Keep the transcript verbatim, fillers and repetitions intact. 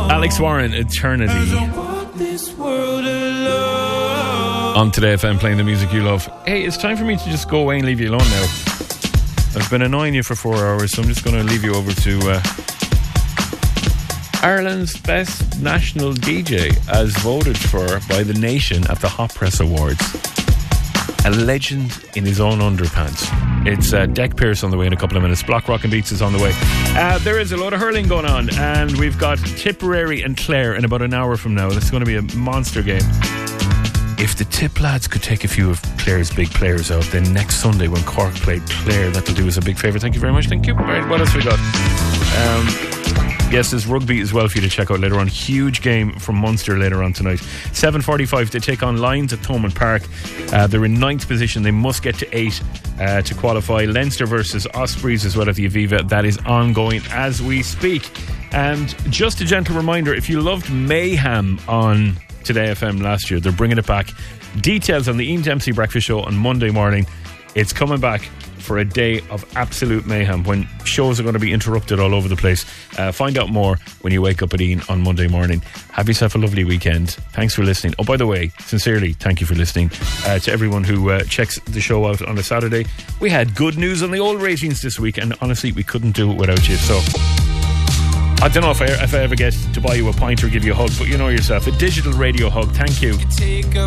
Alex Warren, Eternity. On Today F M, playing the music you love. Hey, it's time for me to just go away and leave you alone now. I've been annoying you for four hours, so I'm just going to leave you over to uh, Ireland's best national D J, as voted for by the nation at the Hot Press Awards. A legend in his own underpants. It's uh, Deck Pearce on the way in a couple of minutes. Block Rockin' Beats is on the way. Uh, there is a lot of hurling going on, and we've got Tipperary and Clare in about an hour from now. This is going to be a monster game. If the Tip lads could take a few of Clare's big players out, then next Sunday when Cork play Clare, that'll do us a big favour. Thank you very much. Thank you. All right, what else we got? Um, yes, there's rugby as well for you to check out later on. Huge game from Munster later on tonight. seven forty-five, they take on Lions at Thomond Park. Uh, they're in ninth position. They must get to eight uh, to qualify. Leinster versus Ospreys as well at the Aviva. That is ongoing as we speak. And just a gentle reminder, if you loved Mayhem on Today F M last year, they're bringing it back. Details on the Ian Dempsey Breakfast Show on Monday morning. It's coming back for a day of absolute mayhem when shows are going to be interrupted all over the place. Uh, find out more when you wake up at Ian on Monday morning. Have yourself a lovely weekend. Thanks for listening. Oh, by the way, sincerely, thank you for listening. Uh, to everyone who uh, checks the show out on a Saturday. We had good news on the old ratings this week, and honestly, we couldn't do it without you. So I don't know if I, if I ever get to buy you a pint or give you a hug, but you know yourself, a digital radio hug. Thank you.